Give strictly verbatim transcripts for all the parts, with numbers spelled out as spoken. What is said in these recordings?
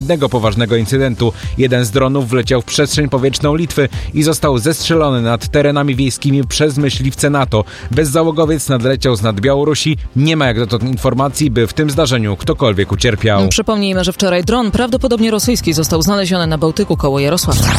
żadnego poważnego incydentu. Jeden z dronów wleciał w przestrzeń powietrzną Litwy i został zestrzelony nad terenami wiejskimi przez myśliwce NATO. Bezzałogowiec nadleciał z nad Białorusi. Nie ma jak dotąd informacji, by w tym zdarzeniu ktokolwiek ucierpiał. Przypomnijmy, że wczoraj dron, prawdopodobnie rosyjski, został znaleziony na Bałtyku koło Jarosławca.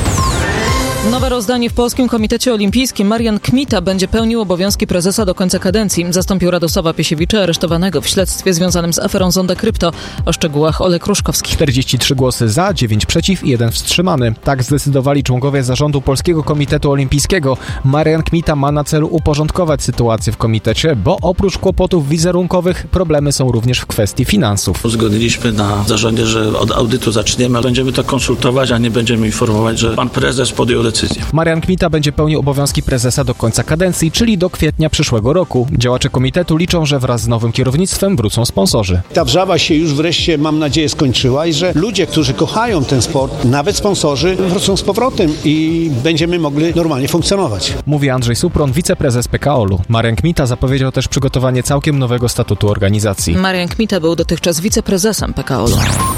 Nowe rozdanie w Polskim Komitecie Olimpijskim. Marian Kmita będzie pełnił obowiązki prezesa do końca kadencji. Zastąpił Radosława Piesiewicza, aresztowanego w śledztwie związanym z aferą Zonda Krypto. O szczegółach Olek Ruszkowski. czterdzieści trzy głosy za, dziewięć przeciw i jeden wstrzymany. Tak zdecydowali członkowie zarządu Polskiego Komitetu Olimpijskiego. Marian Kmita ma na celu uporządkować sytuację w komitecie, bo oprócz kłopotów wizerunkowych problemy są również w kwestii finansów. Uzgodniliśmy na zarządzie, że od audytu zaczniemy. Będziemy to konsultować, a nie będziemy informować, że pan prezes podjął decyzję. Marian Kmita będzie pełnił obowiązki prezesa do końca kadencji, czyli do kwietnia przyszłego roku. Działacze komitetu liczą, że wraz z nowym kierownictwem wrócą sponsorzy. Ta wrzawa się już wreszcie, mam nadzieję, skończyła i że ludzie, którzy kochają ten sport, nawet sponsorzy, wrócą z powrotem i będziemy mogli normalnie funkcjonować. Mówi Andrzej Supron, wiceprezes P K O L u. Marian Kmita zapowiedział też przygotowanie całkiem nowego statutu organizacji. Marian Kmita był dotychczas wiceprezesem P K O L u.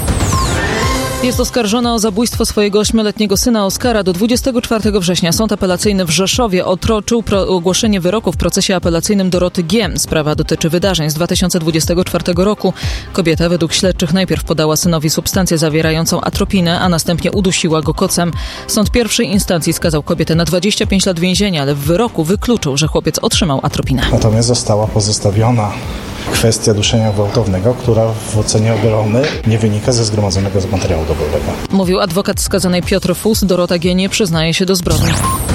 Jest oskarżona o zabójstwo swojego ośmioletniego syna Oskara. Do dwudziestego czwartego września Sąd Apelacyjny w Rzeszowie otroczył pro- ogłoszenie wyroku w procesie apelacyjnym Doroty G. Sprawa dotyczy wydarzeń z dwa tysiące dwudziestego czwartego roku. Kobieta według śledczych najpierw podała synowi substancję zawierającą atropinę, a następnie udusiła go kocem. Sąd pierwszej instancji skazał kobietę na dwadzieścia pięć lat więzienia, ale w wyroku wykluczył, że chłopiec otrzymał atropinę. Natomiast została pozostawiona kwestia duszenia gwałtownego, która w ocenie obrony nie wynika ze zgromadzonego materiału dowodowego. Mówił adwokat skazanej Piotr Fus. Dorota G. nie przyznaje się do zbrodni.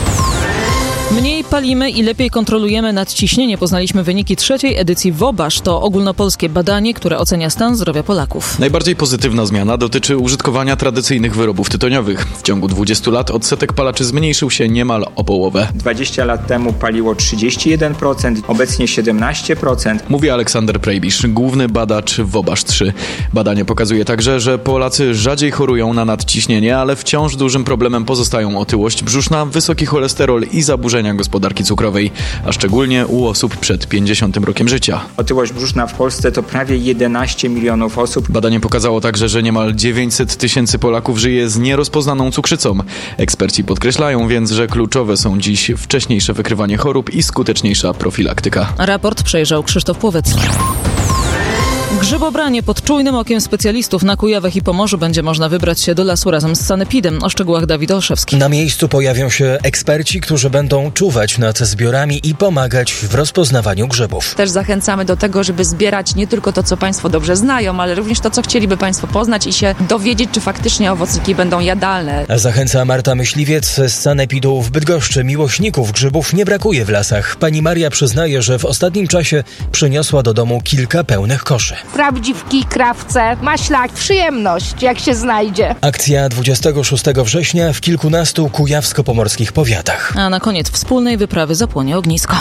Mniej palimy i lepiej kontrolujemy nadciśnienie. Poznaliśmy wyniki trzeciej edycji WOBASZ. To ogólnopolskie badanie, które ocenia stan zdrowia Polaków. Najbardziej pozytywna zmiana dotyczy użytkowania tradycyjnych wyrobów tytoniowych. W ciągu dwudziestu lat odsetek palaczy zmniejszył się niemal o połowę. dwadzieścia lat temu paliło trzydzieści jeden procent, obecnie siedemnaście procent. Mówi Aleksander Prejbisz, główny badacz WOBASZ trzy. Badanie pokazuje także, że Polacy rzadziej chorują na nadciśnienie, ale wciąż dużym problemem pozostają otyłość brzuszna, wysoki cholesterol i zaburzenia gospodarki cukrowej, a szczególnie u osób przed pięćdziesiątym rokiem życia. Otyłość brzuszna w Polsce to prawie jedenaście milionów osób. Badanie pokazało także, że niemal dziewięćset tysięcy Polaków żyje z nierozpoznaną cukrzycą. Eksperci podkreślają więc, że kluczowe są dziś wcześniejsze wykrywanie chorób i skuteczniejsza profilaktyka. Raport przejrzał Krzysztof Płowecki. Grzybobranie pod czujnym okiem specjalistów. Na Kujawach i Pomorzu będzie można wybrać się do lasu razem z sanepidem. O szczegółach Dawid Olszewski. Na miejscu pojawią się eksperci, którzy będą czuwać nad zbiorami i pomagać w rozpoznawaniu grzybów. Też zachęcamy do tego, żeby zbierać nie tylko to, co Państwo dobrze znają, ale również to, co chcieliby Państwo poznać i się dowiedzieć, czy faktycznie owocniki będą jadalne. Zachęca Marta Myśliwiec z sanepidu w Bydgoszczy. Miłośników grzybów nie brakuje w lasach. Pani Maria przyznaje, że w ostatnim czasie przyniosła do domu kilka pełnych koszy. Prawdziwki, krawce, maślak, przyjemność, jak się znajdzie. Akcja dwudziestego szóstego września w kilkunastu kujawsko-pomorskich powiatach. A na koniec wspólnej wyprawy zapłonie ognisko.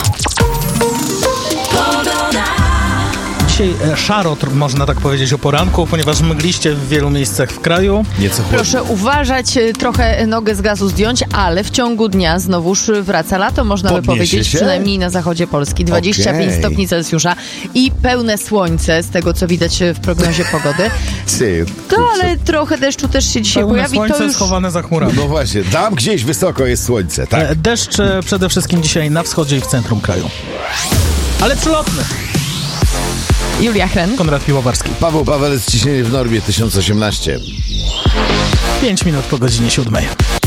Dzisiaj szaro, można tak powiedzieć, o poranku, ponieważ mgliście w wielu miejscach w kraju. Nieco Proszę uważać, trochę nogę z gazu zdjąć, ale w ciągu dnia znowuż wraca lato, można by Podniesie powiedzieć, się? przynajmniej na zachodzie Polski. dwadzieścia pięć Okej. stopni Celsjusza i pełne słońce, z tego co widać w prognozie pogody. Ty, To ale trochę deszczu też się dzisiaj Pełne pojawi. słońce To już schowane za chmurami. No właśnie, tam gdzieś wysoko jest słońce, tak? E, Deszcz e, przede wszystkim dzisiaj na wschodzie i w centrum kraju. Ale przelotny. Julia Hren, Konrad Piłowarski. Paweł Pawelec, ciśnienie w normie tysiąc osiemnaście. pięć minut po godzinie siódmej.